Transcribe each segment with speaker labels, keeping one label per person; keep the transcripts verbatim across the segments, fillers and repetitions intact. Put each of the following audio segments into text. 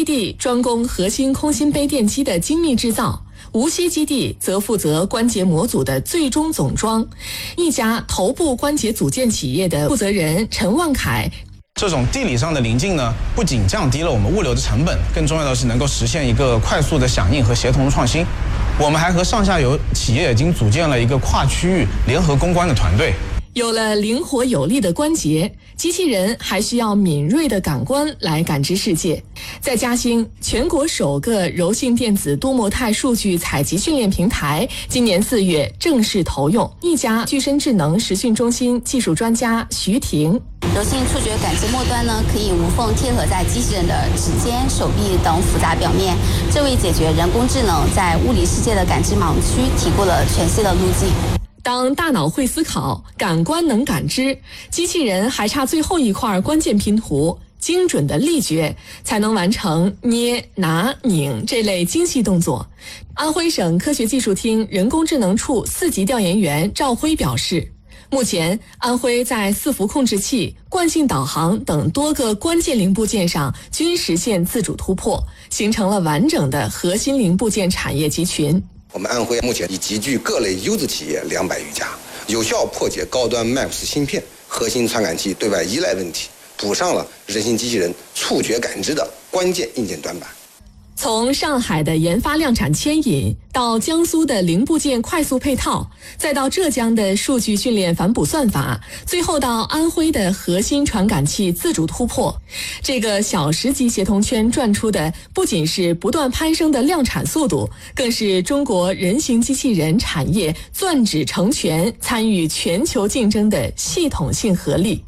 Speaker 1: 地专攻核心空心杯电机的精密制造，无锡基地则负责关节模组的最终总装。一家头部关节组件企业的负责人陈万凯，
Speaker 2: 这种地理上的临近呢，不仅降低了我们物流的成本，更重要的是能够实现一个快速的响应和协同的创新。我们还和上下游企业已经组建了一个跨区域联合攻关的团队。
Speaker 1: 有了灵活有力的关节，机器人还需要敏锐的感官来感知世界。在嘉兴，全国首个柔性电子多模态数据采集训练平台今年四月正式投用。一家具身智能实训中心技术专家徐婷，
Speaker 3: 柔性触觉感知末端呢，可以无缝贴合在机器人的指尖、手臂等复杂表面，这为解决人工智能在物理世界的感知盲区提供了全新的路径。
Speaker 1: 当大脑会思考，感官能感知，机器人还差最后一块关键拼图——精准的力觉，才能完成捏、拿、拧这类精细动作。安徽省科学技术厅人工智能处四级调研员赵辉表示，目前安徽在伺服控制器、惯性导航等多个关键零部件上均实现自主突破，形成了完整的核心零部件产业集群。
Speaker 4: 我们安徽目前已集聚各类优质企业两百余家，有效破解高端 M A X 芯片、核心传感器对外依赖问题，补上了人形机器人触觉感知的关键硬件短板。
Speaker 1: 从上海的研发量产牵引，到江苏的零部件快速配套，再到浙江的数据训练反哺算法，最后到安徽的核心传感器自主突破，这个小时级协同圈转出的不仅是不断攀升的量产速度，更是中国人形机器人产业钻指成全、参与全球竞争的系统性合力。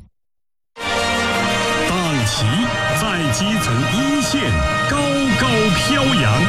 Speaker 5: 党旗在基层一线高高飘扬。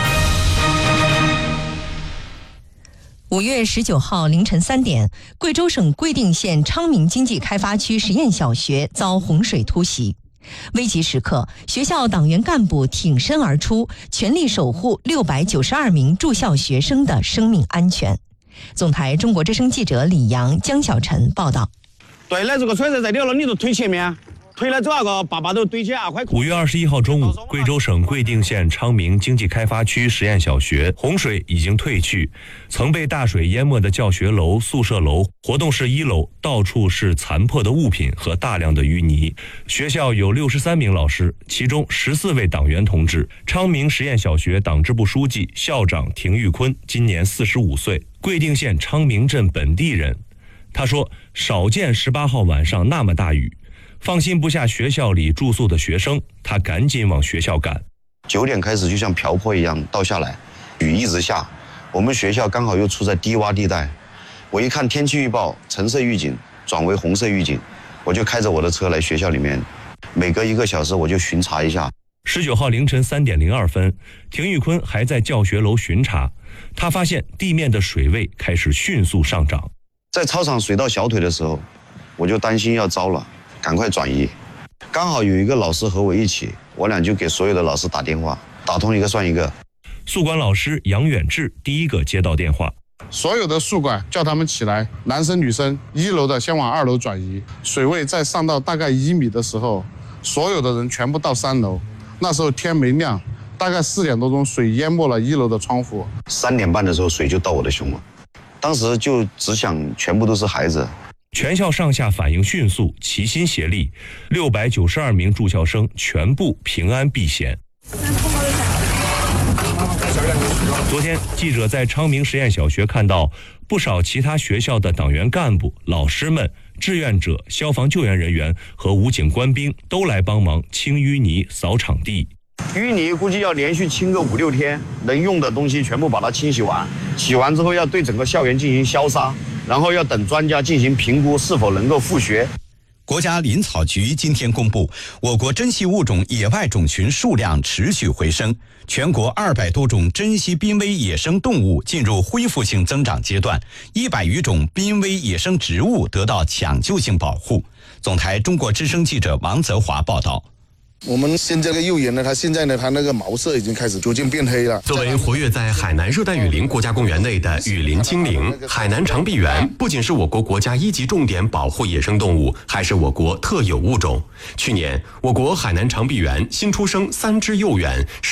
Speaker 6: 五月十九号凌晨三点，贵州省贵定县昌明经济开发区实验小学遭洪水突袭，危急时刻，学校党员干部挺身而出，全力守护六百九十二名住校学生的生命安全。总台中国之声记者李阳、江小晨报道。
Speaker 7: 对了，这个水在流了，你就推前面。推了这个爸爸都堆起二块。
Speaker 8: 五月二十一号中午，贵州省贵定县昌明经济开发区实验小学洪水已经退去，曾被大水淹没的教学楼、宿舍楼、活动室一楼到处是残破的物品和大量的淤泥。学校有六十三名老师，其中十四位党员同志。昌明实验小学党支部书记、校长廷玉坤今年四十五岁，贵定县昌明镇本地人。他说：“少见十八号晚上那么大雨。”放心不下学校里住宿的学生，他赶紧往学校赶。
Speaker 9: 九点开始就像瓢泼一样倒下来，雨一直下，我们学校刚好又处在低洼地带。我一看天气预报，橙色预警转为红色预警，我就开着我的车来学校里面，每隔一个小时我就巡查一下。
Speaker 8: 十九号凌晨三点零二分，廷玉坤还在教学楼巡查，他发现地面的水位开始迅速上涨。
Speaker 9: 在操场水到小腿的时候，我就担心要糟了。赶快转移，刚好有一个老师和我一起，我俩就给所有的老师打电话，打通一个算一个。
Speaker 8: 宿管老师杨远志第一个接到电话，
Speaker 10: 所有的宿管叫他们起来，男生女生一楼的先往二楼转移，水位再上到大概一米的时候，所有的人全部到三楼。那时候天没亮，大概四点多钟，水淹没了一楼的窗户。
Speaker 9: 三点半的时候，水就到我的胸了，当时就只想全部都是孩子。
Speaker 8: 全校上下反应迅速，齐心协力，六百九十二名住校生全部平安避险。昨天，记者在昌明实验小学看到不少其他学校的党员干部、老师们、志愿者、消防救援人员和武警官兵都来帮忙清淤泥、扫场地。
Speaker 7: 淤泥估计要连续清个五六天，能用的东西全部把它清洗完，洗完之后要对整个校园进行消杀。然后要等专家进行评估是否能够复学。
Speaker 11: 国家林草局今天公布，我国珍稀物种野外种群数量持续回升，全国二百多种珍稀濒危野生动物进入恢复性增长阶段，一百余种濒危野生植物得到抢救性保护。总台中国之声记者王泽华报道。
Speaker 12: 我们现在的幼猿呢，它现在呢，它那个毛色已经开始逐渐变黑了。
Speaker 13: 作为活跃在海南热带雨林国家公园内的雨林精灵，海南长臂猿不仅是我国国家一级重点保护野生动物，还是我国特有物种。去年，我国海南长臂猿新出生三只幼猿。